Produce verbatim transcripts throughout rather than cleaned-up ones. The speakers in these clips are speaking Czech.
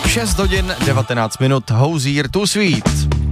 šest hodin devatenáct minut, Hozier Too Sweet.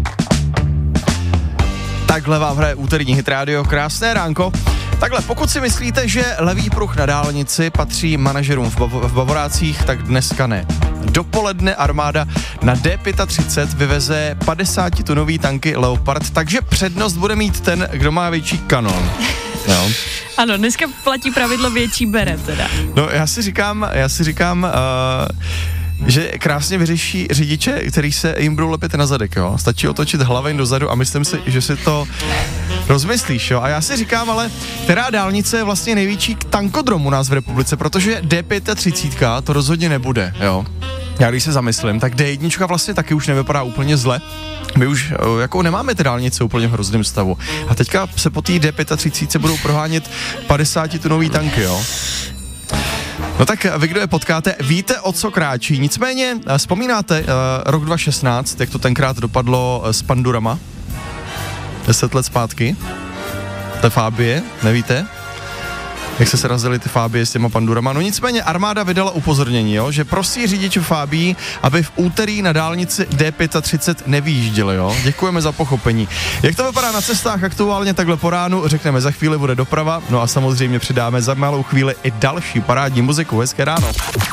Takhle vám hraje úterní Hit Radio, krásné ránko. Takhle, pokud si myslíte, že levý pruh na dálnici patří manažerům v, Bav- v Bavorácích, tak dneska ne. Dopoledne armáda na D třicet pět vyveze padesátitunové tanky Leopard, takže přednost bude mít ten, kdo má větší kanon. Jo. Ano, dneska platí pravidlo větší bere teda. No já si říkám, já si říkám, uh, že krásně vyřeší řidiče, který se jim budou lepit na zadek, jo. Stačí otočit hlavu dozadu a myslím si, že si to rozmyslíš, jo. A já si říkám, ale která dálnice je vlastně největší tankodrom u nás v republice, protože D třicet pět to rozhodně nebude, jo. Já když se zamyslím, tak D jedna vlastně taky už nevypadá úplně zle. My už jako nemáme ty dálnice úplně v hrozném stavu. A teďka se po té D třicet pět se budou prohánět padesátitunový tanky, jo. No tak vy, kdo je potkáte, víte, o co kráčí. Nicméně, vzpomínáte uh, rok dva tisíce šestnáct, jak to tenkrát dopadlo s Pandurama? Deset let zpátky? Té Fabie, nevíte? Jak se srazily ty Fabie s těma Pandurama. No nicméně armáda vydala upozornění, jo, že prosí řidiče Fabii, aby v úterý na dálnici D třicet pět nevýjížděli, jo. Děkujeme za pochopení. Jak to vypadá na cestách aktuálně takhle po ránu, řekneme za chvíli, bude doprava, no a samozřejmě přidáme za malou chvíli i další parádní muziku. Hezké ráno.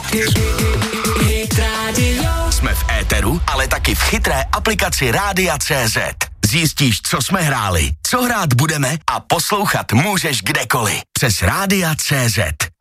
Jsme v éteru, ale taky v chytré aplikaci Rádia tečka cé zet. Zjistíš, co jsme hráli, co hrát budeme a poslouchat můžeš kdekoliv. Přes Rádia tečka cé zet.